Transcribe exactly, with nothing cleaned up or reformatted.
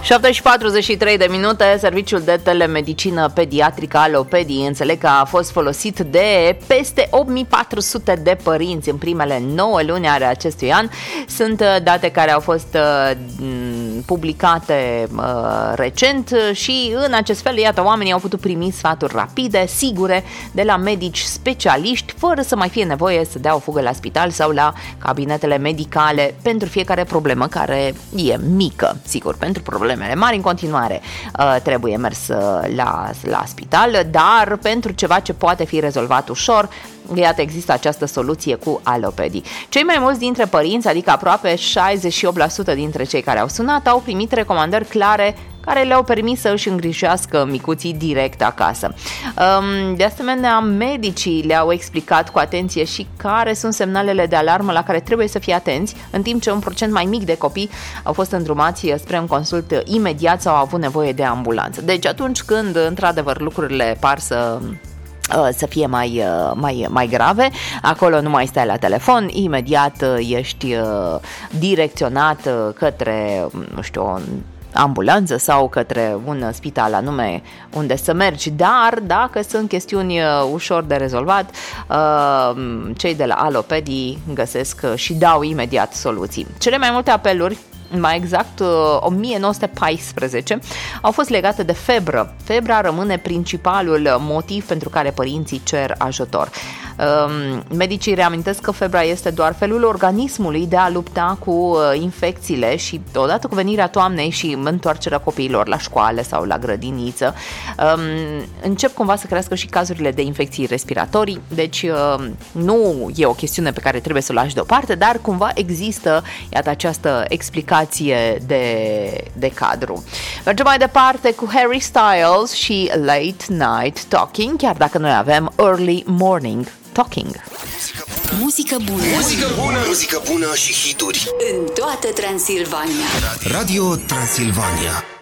șapte și patruzeci și trei de minute, serviciul de telemedicină pediatrică Alopedi înțeleg că a fost folosit de peste opt mii patru sute de părinți în primele nouă luni ale acestui an. Sunt date care au fost publicate uh, recent și în acest fel, iată, oamenii au putut primi sfaturi rapide, sigure, de la medici specialiști, fără să mai fie nevoie să dea o fugă la spital sau la cabinetele medicale pentru fiecare problemă care e mică. Sigur, pentru problemele mari în continuare uh, trebuie mers la, la spital, dar pentru ceva ce poate fi rezolvat ușor, iată, există această soluție cu Alopedi. Cei mai mulți dintre părinți, adică aproape șaizeci și opt la sută dintre cei care au sunat, au primit recomandări clare care le-au permis să își îngrijească micuții direct acasă. De asemenea, medicii le-au explicat cu atenție și care sunt semnalele de alarmă la care trebuie să fie atenți, în timp ce un procent mai mic de copii au fost îndrumați spre un consult imediat sau au avut nevoie de ambulanță. Deci atunci când, într-adevăr, lucrurile par să să fie mai, mai, mai grave, acolo nu mai stai la telefon, imediat ești direcționat către, nu știu, o ambulanță sau către un spital anume unde să mergi, dar dacă sunt chestiuni ușor de rezolvat, cei de la Alopedi găsesc și dau imediat soluții. Cele mai multe apeluri, mai exact o mie nouă sute paisprezece, au fost legate de febră. Febra rămâne principalul motiv pentru care părinții cer ajutor. Medicii reamintesc că febra este doar felul organismului de a lupta cu infecțiile și odată cu venirea toamnei și întoarcerea copiilor la școală sau la grădiniță, încep cumva să crească și cazurile de infecții respiratorii, deci nu e o chestiune pe care trebuie să o lași deoparte, dar cumva există, iată, această explicație de, de cadru. Mergem mai departe cu Harry Styles și Late Night Talking, chiar dacă noi avem Early Morning Talking. Muzică bună. Muzică bună, muzică bună și hituri în toată Transilvania. Radio Transilvania.